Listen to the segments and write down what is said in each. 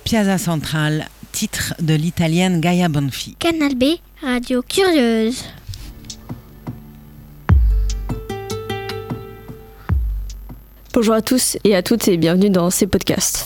Piazza Centrale, titre de l'italienne Gaia Bonfi. Canal B, radio curieuse. Bonjour à tous et à toutes et bienvenue dans ces podcasts.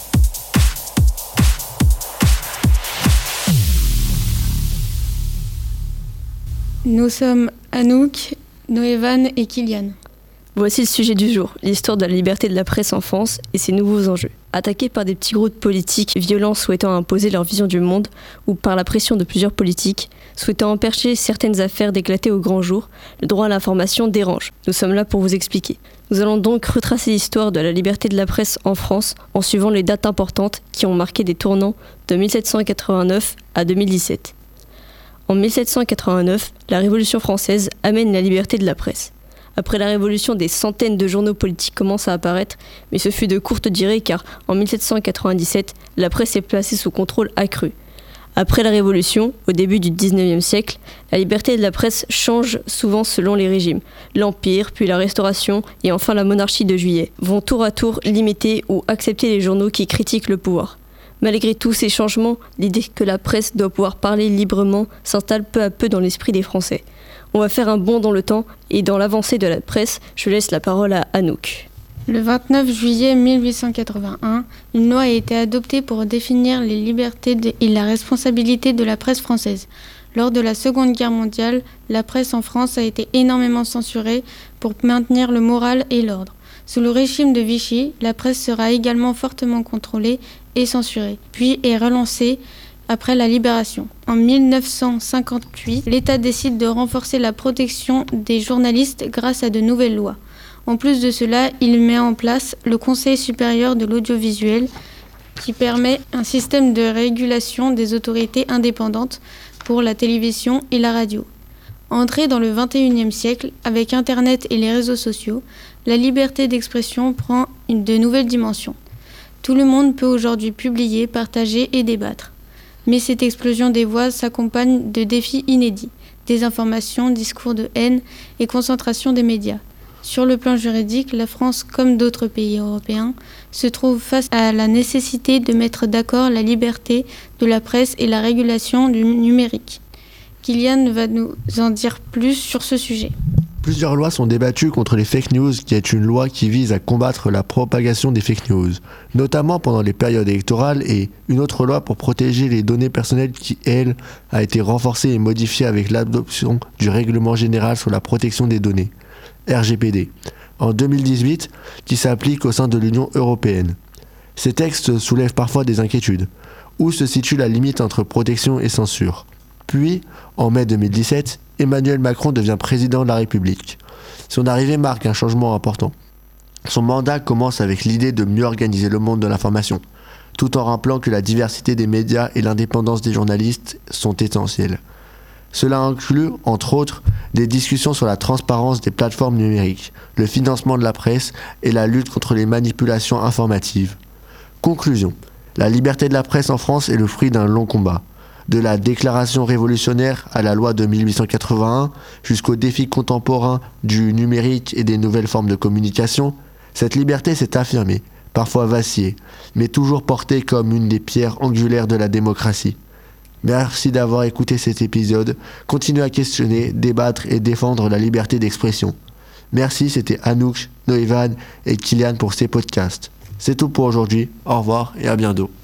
Nous sommes Anouk, Noévan et Kylian. Voici le sujet du jour, l'histoire de la liberté de la presse en France et ses nouveaux enjeux. Attaqués par des petits groupes politiques violents souhaitant imposer leur vision du monde ou par la pression de plusieurs politiques souhaitant empêcher certaines affaires d'éclater au grand jour, le droit à l'information dérange. Nous sommes là pour vous expliquer. Nous allons donc retracer l'histoire de la liberté de la presse en France en suivant les dates importantes qui ont marqué des tournants de 1789 à 2017. En 1789, la Révolution française amène la liberté de la presse. Après la Révolution, des centaines de journaux politiques commencent à apparaître, mais ce fut de courte durée car en 1797, la presse est placée sous contrôle accru. Après la Révolution, au début du XIXe siècle, la liberté de la presse change souvent selon les régimes. L'Empire, puis la Restauration et enfin la monarchie de Juillet vont tour à tour limiter ou accepter les journaux qui critiquent le pouvoir. Malgré tous ces changements, l'idée que la presse doit pouvoir parler librement s'installe peu à peu dans l'esprit des Français. On va faire un bond dans le temps et dans l'avancée de la presse, je laisse la parole à Anouk. Le 29 juillet 1881, une loi a été adoptée pour définir les libertés et la responsabilité de la presse française. Lors de la Seconde Guerre mondiale, la presse en France a été énormément censurée pour maintenir le moral et l'ordre. Sous le régime de Vichy, la presse sera également fortement contrôlée et censurée, puis est relancée après la Libération. En 1958, l'État décide de renforcer la protection des journalistes grâce à de nouvelles lois. En plus de cela, il met en place le Conseil supérieur de l'audiovisuel qui permet un système de régulation des autorités indépendantes pour la télévision et la radio. Entrée dans le XXIe siècle, avec Internet et les réseaux sociaux, la liberté d'expression prend de nouvelles dimensions. Tout le monde peut aujourd'hui publier, partager et débattre. Mais cette explosion des voix s'accompagne de défis inédits, désinformation, discours de haine et concentration des médias. Sur le plan juridique, la France, comme d'autres pays européens, se trouve face à la nécessité de mettre d'accord la liberté de la presse et la régulation du numérique. Kylian va nous en dire plus sur ce sujet. Plusieurs lois sont débattues contre les fake news, qui est une loi qui vise à combattre la propagation des fake news, notamment pendant les périodes électorales, et une autre loi pour protéger les données personnelles qui, elle, a été renforcée et modifiée avec l'adoption du Règlement général sur la protection des données, RGPD, en 2018, qui s'applique au sein de l'Union européenne. Ces textes soulèvent parfois des inquiétudes. Où se situe la limite entre protection et censure ? Puis, en mai 2017, Emmanuel Macron devient président de la République. Son arrivée marque un changement important. Son mandat commence avec l'idée de mieux organiser le monde de l'information, tout en rappelant que la diversité des médias et l'indépendance des journalistes sont essentielles. Cela inclut, entre autres, des discussions sur la transparence des plateformes numériques, le financement de la presse et la lutte contre les manipulations informatives. Conclusion. La liberté de la presse en France est le fruit d'un long combat. De la déclaration révolutionnaire à la loi de 1881 jusqu'aux défis contemporains du numérique et des nouvelles formes de communication, cette liberté s'est affirmée, parfois vacillée, mais toujours portée comme une des pierres angulaires de la démocratie. Merci d'avoir écouté cet épisode. Continuez à questionner, débattre et défendre la liberté d'expression. Merci, c'était Anouk, Noévan et Kylian pour ces podcasts. C'est tout pour aujourd'hui. Au revoir et à bientôt.